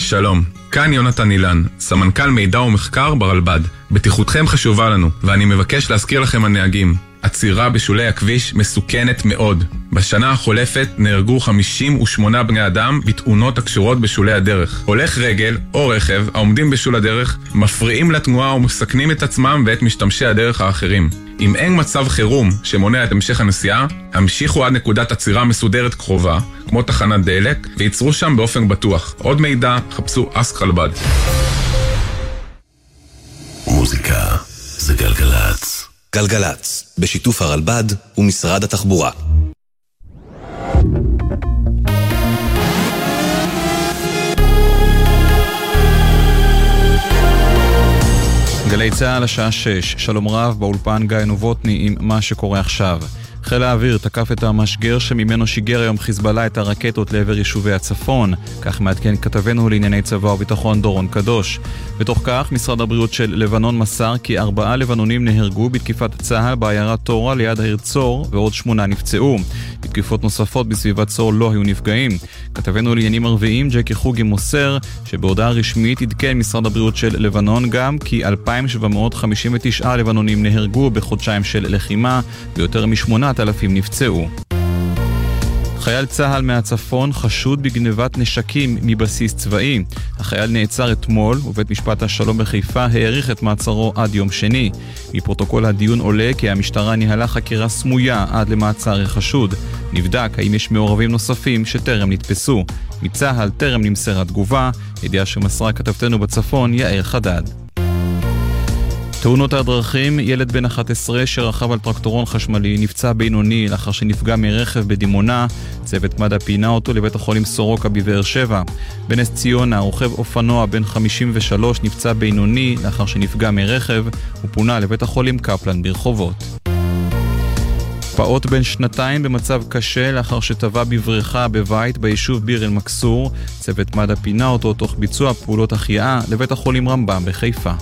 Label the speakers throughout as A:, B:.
A: שלום, כאן יונתן אילן, סמנכ"ל מידע ומחקר ברלב"ד. בטיחותכם חשובה לנו, ואני מבקש להזכיר לכם הנהגים. עצירה בשולי הכביש מסוכנת מאוד. בשנה החולפת נהרגו 58 בני אדם בתאונות הקשורות בשולי הדרך. הולך רגל או רכב העומדים בשול הדרך מפריעים לתנועה ומסכנים את עצמם ואת משתמשי הדרך האחרים. אם אין מצב חירום שמונע את המשך הנסיעה, המשיכו עד נקודת עצירה מסודרת קרובה, כמו תחנת דלק, וייצרו שם באופן בטוח. עוד מידע, חפשו אסק רלב"ד.
B: מוזיקה זה גלגלץ. גלגלץ, בשיתוף הרלב"ד ומשרד התחבורה.
C: גלי צהל השעה 6, שלום רב, באולפן גיא נובוטני עם מה שקורה עכשיו. חיל האוויר תקף את המשגר שממנו שיגר היום חיזבאללה את הרקטות לעבר יישובי הצפון. כך מעדכן כתבנו לענייני צבא וביטחון דורון קדוש. בתוך כך, משרד הבריאות של לבנון מסר כי 4 לבנונים נהרגו בתקיפת צה"ל בעיירת תורה ליד העיר צור, ועוד 8 נפצעו. בתקיפות נוספות בסביבת צור לא היו נפגעים. כתבנו לעניינים ערביים ג'קי חוגי מוסר שבהודעה רשמית עדכן משרד הבריאות של לבנון גם כי 2,759 לבנונים נהרגו בחודשיים של לחימה, ויותר מ8,000 נפצעו. חייל צהל מהצפון חשוד בגנבת נשקים מבסיס צבאי. החייל נעצר אתמול ובית משפט השלום בחיפה העריך את מעצרו עד יום שני. מפרוטוקול הדיון עולה כי המשטרה ניהלה חקירה סמויה עד למעצר החשוד. נבדק האם יש מעורבים נוספים שטרם נתפסו. מצהל טרם נמסרה תגובה, ידיעה שמסרה כתבתנו בצפון יאיר חדד. תאונות הדרכים, ילד בן 11 שרכב על טרקטורון חשמלי נפצע בינוני לאחר שנפגע מרכב בדימונה. צוות מד"א פינה אותו לבית החולים סורוקה בבאר שבע. בנס ציונה, רוכב אופנוע בן 53 נפצע בינוני לאחר שנפגע מרכב ופונה לבית החולים קפלן ברחובות. פעוט בן 2 במצב קשה לאחר שטבע בבריכה בבית ביישוב ביר אל מכסור. צוות מד"א פינה אותו תוך ביצוע פעולות החייאה לבית החולים רמב"ם בחיפה.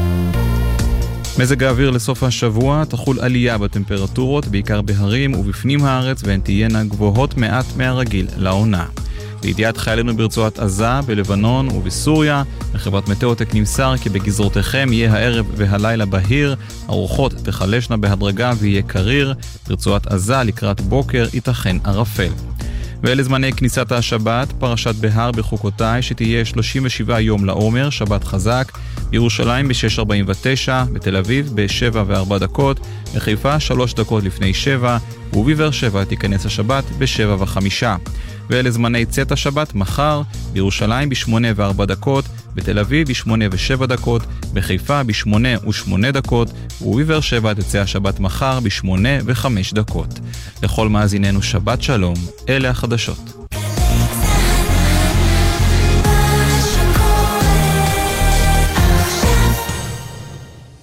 C: מזג האוויר לסוף השבוע, תחול עלייה בטמפרטורות, בעיקר בהרים ובפנים הארץ, והן תהיינה גבוהות מעט מהרגיל לעונה. לידיעת חיילינו ברצועת עזה, בלבנון ובסוריה, מחברת מטאוטק נמסר כי בגזרותיכם יהיה הערב והלילה בהיר, הרוחות תחלשנה בהדרגה ויהיה קריר, ברצועת עזה לקראת בוקר ייתכן ערפל. ואלה זמני כניסת השבת, פרשת בהר בחוקותיי שתהיה 37 יום לעומר, שבת חזק, בירושלים ב-6:49, בתל אביב ב-7:04, בחיפה 3 דקות לפני 7, ובבאר שבע תיכנס השבת ב-7:05. ואלה זמני צאת השבת מחר, בירושלים ב-8:04, בתל אביב ב-8:07, בחיפה ב-8:08, ובבאר שבע תצא השבת מחר ב-8:05. לכל מאזיננו שבת שלום, אלה החדשות.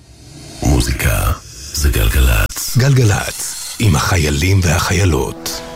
B: מוזיקה זה גלגלץ. גלגלץ עם החיילים והחיילות.